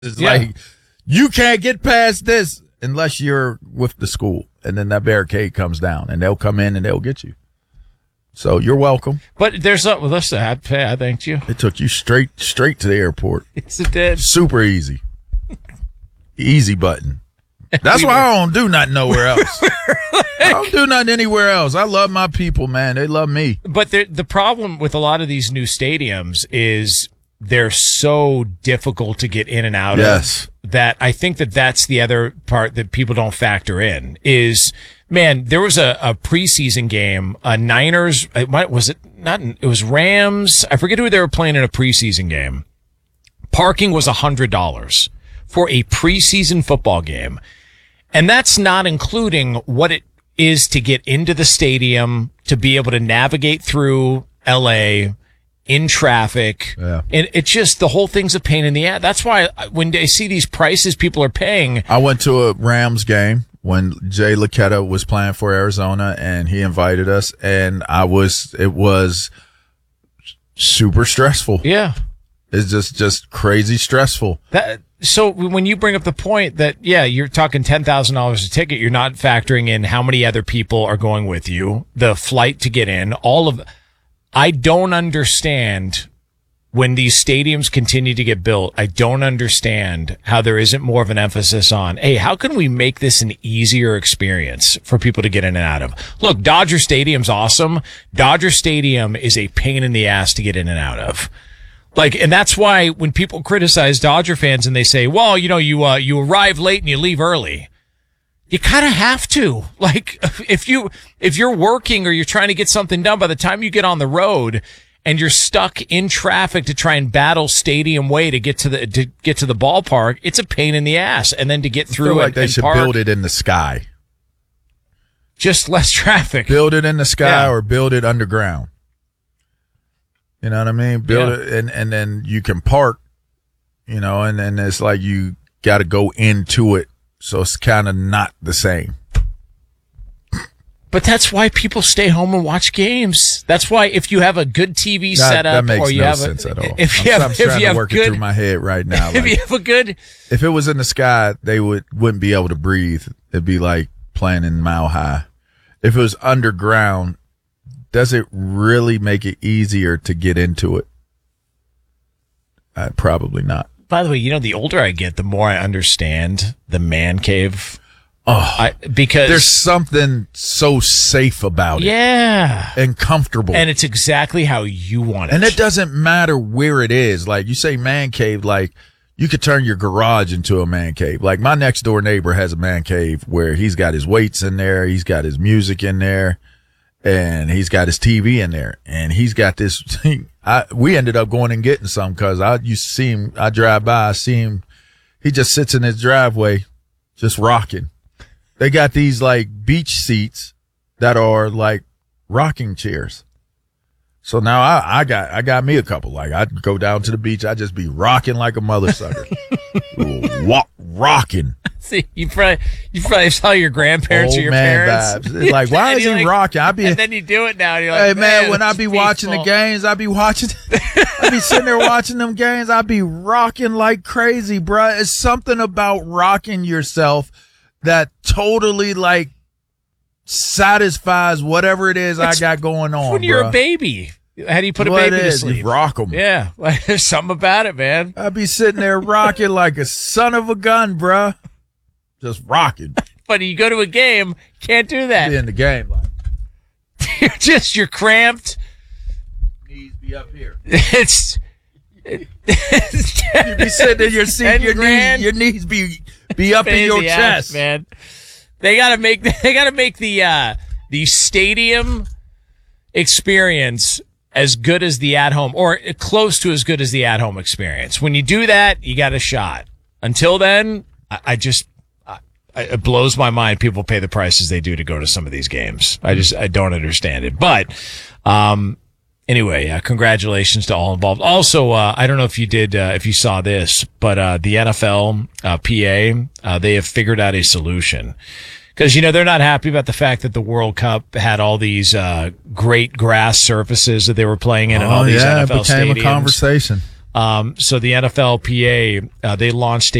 It's like, you can't get past this unless you're with the school. And then that barricade comes down, and they'll come in and they'll get you. So you're welcome. But there's something. Listen, I thanked you. It took you straight to the airport. Yes, it did. Super easy. Easy button. That's why I don't do nothing nowhere else. I don't do nothing anywhere else. I love my people, man. They love me. But the problem with a lot of these new stadiums is they're so difficult to get in and out of that I think that's the other part that people don't factor in is, man, there was a preseason game, Niners, it was Rams. I forget who they were playing in a preseason game. Parking was $100 for a preseason football game. And that's not including what it is to get into the stadium, to be able to navigate through LA in traffic. Yeah. And it's just, the whole thing's a pain in the ass. That's why when I see these prices people are paying. I went to a Rams game when Jay Laquetta was playing for Arizona, and he invited us, and it was super stressful. Yeah. It's just crazy stressful. So when you bring up the point that, yeah, you're talking $10,000 a ticket, you're not factoring in how many other people are going with you, the flight to get in, I don't understand when these stadiums continue to get built. I don't understand how there isn't more of an emphasis on, hey, how can we make this an easier experience for people to get in and out of? Look, Dodger Stadium's awesome. Dodger Stadium is a pain in the ass to get in and out of. And that's why when people criticize Dodger fans and they say, well, you arrive late and you leave early. You kind of have to. If you're working or you're trying to get something done, by the time you get on the road and you're stuck in traffic to try and battle Stadium Way to get to the ballpark, it's a pain in the ass. And then to get through it, they should build it in the sky. Just less traffic. Build it in the sky or build it underground. You know what I mean? Build it, and then you can park, and then it's like you got to go into it. So it's kind of not the same. But that's why people stay home and watch games. That's why if you have a good TV setup, that makes or you no have sense at all. I'm trying to work it through my head right now. If you have a good, if it was in the sky, they wouldn't be able to breathe. It'd be like playing in Mile High. If it was underground, does it really make it easier to get into it? Probably not. By the way, the older I get, the more I understand the man cave. Because there's something so safe about it. Yeah. And comfortable. And it's exactly how you want it. And it doesn't matter where it is. Like you say man cave, like you could turn your garage into a man cave. Like my next door neighbor has a man cave where he's got his weights in there. He's got his music in there. And he's got his TV in there, and he's got this thing. We ended up going and getting some because I used to see him. I drive by, I see him. He just sits in his driveway, just rocking. They got these like beach seats that are like rocking chairs. So now I got me a couple. Like I'd go down to the beach, I'd just be rocking like a mother sucker, rocking. See, you probably saw your grandparents or your parents. Vibes. It's like, why is he rocking? And then you do it now. And you're hey like, man, when I be watching the games, I be sitting there watching them games. I be rocking like crazy, bruh. It's something about rocking yourself that totally like satisfies whatever it is I got going on. When you're a baby. How do you put a baby to sleep? You rock them. Yeah. There's something about it, man. I be sitting there rocking like a son of a gun, bruh. Just rocking. But you go to a game, can't do that. Be in the game, like you're cramped. Knees be up here. You be sitting in your seat, your knees be up in your chest, man. They gotta make the stadium experience as good as the at home, or close to as good as the at home experience. When you do that, you got a shot. Until then, it blows my mind people pay the prices they do to go to some of these games. I don't understand it. But anyway, congratulations to all involved. Also, I don't know if you saw this, but the NFL PA they have figured out a solution. Because, they're not happy about the fact that the World Cup had all these great grass surfaces that they were playing in and all these NFL stadiums. It became a conversation. So the NFLPA, they launched